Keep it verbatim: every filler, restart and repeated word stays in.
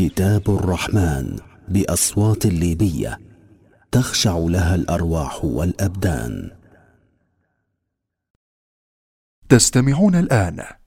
كتاب الرحمن بأصوات ليبية تخشع لها الأرواح والأبدان. تستمعون الآن